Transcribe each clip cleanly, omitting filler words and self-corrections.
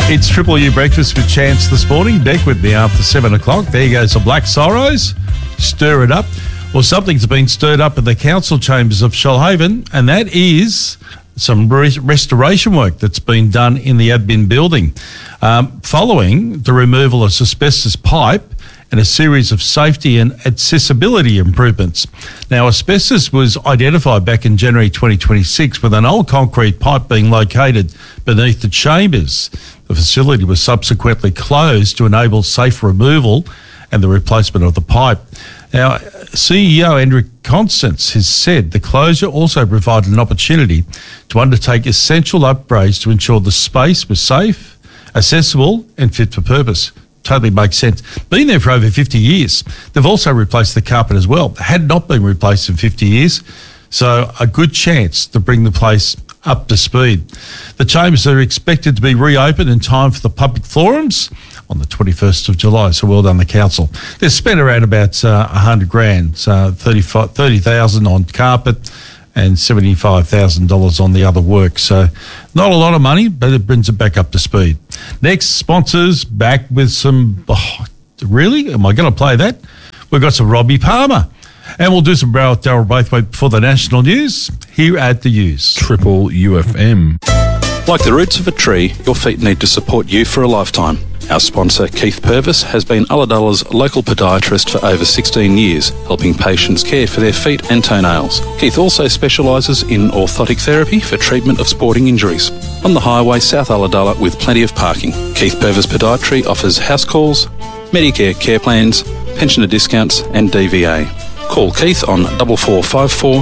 It's Triple U Breakfast with Chance this morning. Beck with me after 7 o'clock. There goes the Black Sorrows. Stir it up. Well, something's been stirred up in the council chambers of Shoalhaven, and that is some restoration work that's been done in the admin building following the removal of asbestos pipe and a series of safety and accessibility improvements. Now, asbestos was identified back in January 2026 with an old concrete pipe being located beneath the chambers. The facility was subsequently closed to enable safe removal and the replacement of the pipe. Now, CEO Andrew Constance has said the closure also provided an opportunity to undertake essential upgrades to ensure the space was safe, accessible and fit for purpose. Totally makes sense. Been there for over 50 years. They've also replaced the carpet as well. It had not been replaced in 50 years. So a good chance to bring the place up to speed. The chambers are expected to be reopened in time for the public forums on the 21st of July. So well done, the council. They've spent around about $100,000, 30,000 on carpet and $75,000 on the other work. So not a lot of money, but it brings it back up to speed. Next, sponsors back with some... Oh, really? Am I going to play that? We've got some Robbie Palmer. And we'll do some Daryl Braithwaite before the national news here at the U's. Triple UFM. Like the roots of a tree, your feet need to support you for a lifetime. Our sponsor, Keith Purvis, has been Ulladulla's local podiatrist for over 16 years, helping patients care for their feet and toenails. Keith also specialises in orthotic therapy for treatment of sporting injuries. On the highway, South Ulladulla, with plenty of parking. Keith Purvis Podiatry offers house calls, Medicare care plans, pensioner discounts and DVA. Call Keith on 4454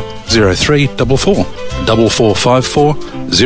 0344. 4454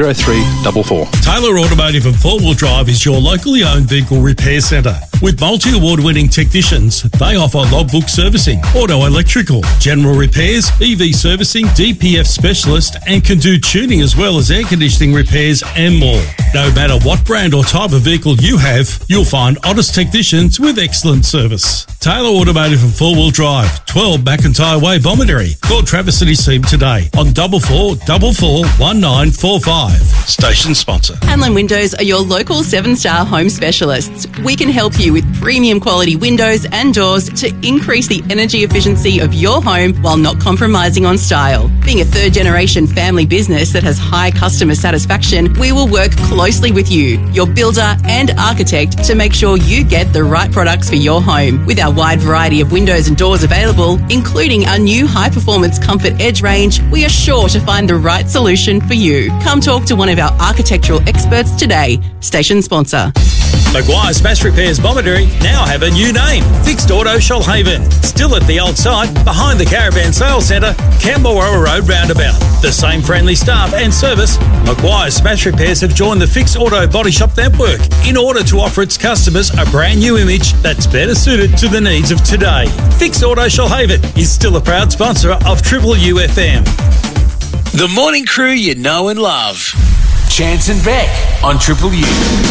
0344. Taylor Automotive and 4-Wheel Drive is your locally owned vehicle repair centre. With multi-award-winning technicians, they offer logbook servicing, auto electrical, general repairs, EV servicing, DPF specialist, and can do tuning as well as air conditioning repairs and more. No matter what brand or type of vehicle you have, you'll find honest technicians with excellent service. Taylor Automotive and 4-Wheel Drive, 12 McIntyre Way, Bomaderry. Call Travis and his team today on 4444 1945. Station sponsor. Hanlon Windows are your local 7-star home specialists. We can help you with premium quality windows and doors to increase the energy efficiency of your home while not compromising on style. Being a third-generation family business that has high customer satisfaction, we will work closely with you, your builder and architect, to make sure you get the right products for your home. With our wide variety of windows and doors available, including our new high-performance Comfort Edge range, we are sure to find the right solution for you. Come talk to one of our architectural experts today. Station sponsor. Maguire Smash Repairs Bomaderry now have a new name, Fixed Auto Shoalhaven. Still at the old site, behind the Caravan Sales Centre, Camberwell Road roundabout. The same friendly staff and service, Maguire Smash Repairs have joined the Fixed Auto Body Shop network in order to offer its customers a brand new image that's better suited to the needs of today. Fixed Auto Shoalhaven is still a proud sponsor of Triple UFM. The morning crew you know and love. Chance and Beck on Triple U.